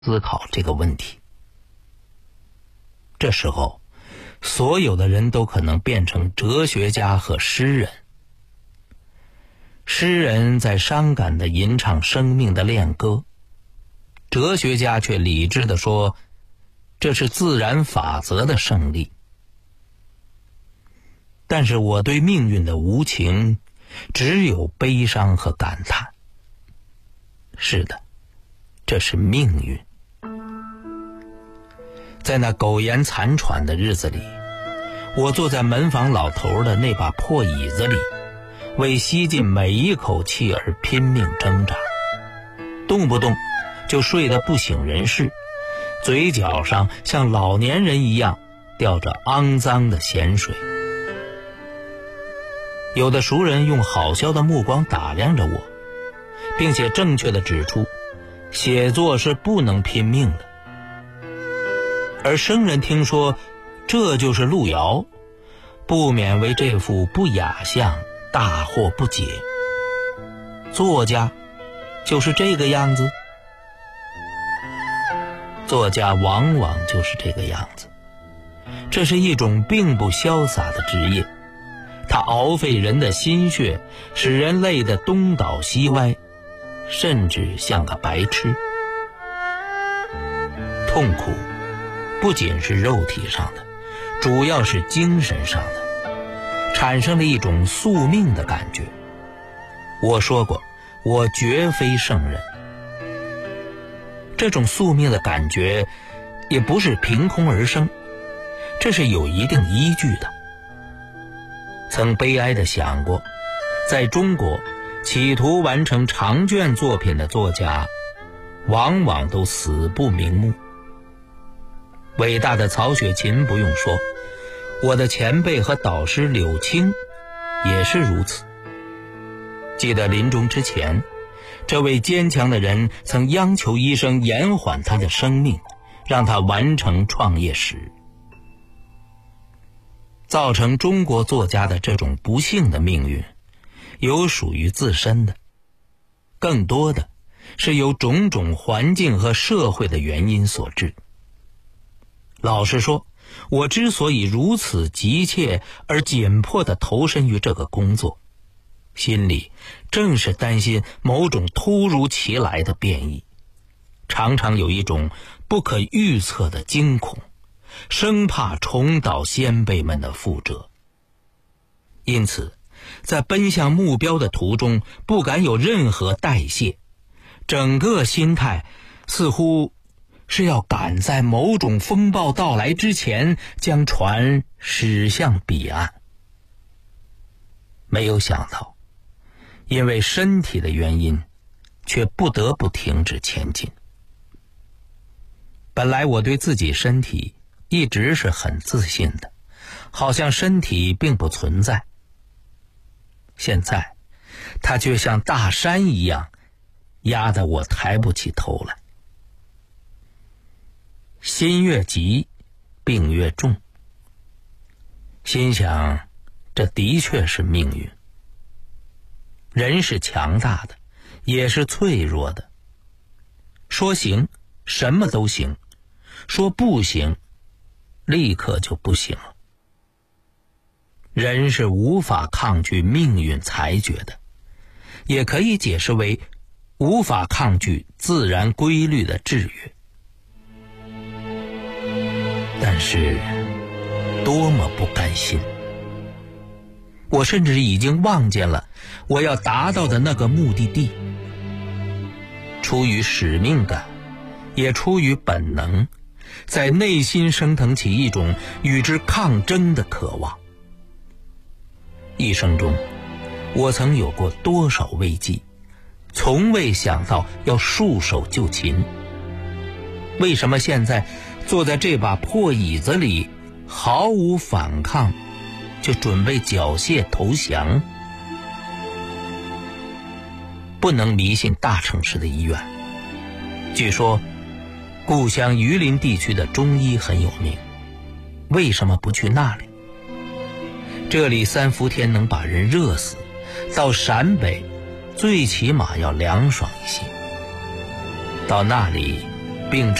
思考这个问题。这时候，所有的人都可能变成哲学家和诗人。诗人在伤感地吟唱生命的恋歌，哲学家却理智地说，这是自然法则的胜利。但是我对命运的无情，只有悲伤和感叹。是的，这是命运。在那苟延残喘的日子里，我坐在门房老头的那把破椅子里，为吸进每一口气而拼命挣扎，动不动就睡得不省人事，嘴角上像老年人一样吊着肮脏的咸水。有的熟人用好笑的目光打量着我，并且正确地指出，写作是不能拼命的。而生人听说这就是路遥，不免为这副不雅相大惑不解。作家就是这个样子？作家往往就是这个样子，这是一种并不潇洒的职业，它熬废人的心血，使人累得东倒西歪，甚至像个白痴。痛苦不仅是肉体上的，主要是精神上的，产生了一种宿命的感觉。我说过，我绝非圣人。这种宿命的感觉也不是凭空而生，这是有一定依据的。曾悲哀地想过，在中国企图完成长卷作品的作家往往都死不瞑目。伟大的曹雪芹不用说，我的前辈和导师柳青也是如此。记得临终之前，这位坚强的人曾央求医生延缓他的生命，让他完成创业史。造成中国作家的这种不幸的命运，有属于自身的，更多的是由种种环境和社会的原因所致。老实说，我之所以如此急切而紧迫地投身于这个工作，心里正是担心某种突如其来的变异，常常有一种不可预测的惊恐，生怕重蹈先辈们的覆辙。因此，在奔向目标的途中，不敢有任何代谢，整个心态似乎是要赶在某种风暴到来之前，将船驶向彼岸。没有想到，因为身体的原因，却不得不停止前进。本来我对自己身体一直是很自信的，好像身体并不存在。现在，它却像大山一样，压得我抬不起头来。心越急，病越重。心想，这的确是命运。人是强大的，也是脆弱的。说行，什么都行；说不行，立刻就不行了。人是无法抗拒命运裁决的，也可以解释为无法抗拒自然规律的制约。但是多么不甘心，我甚至已经望见了我要达到的那个目的地。出于使命感，也出于本能，在内心升腾起一种与之抗争的渴望。一生中，我曾有过多少危机，从未想到要束手就擒。为什么现在坐在这把破椅子里，毫无反抗，就准备缴械投降？不能迷信大城市的医院。据说故乡榆林地区的中医很有名，为什么不去那里？这里3伏天能把人热死，到陕北最起码要凉爽一些。到那里并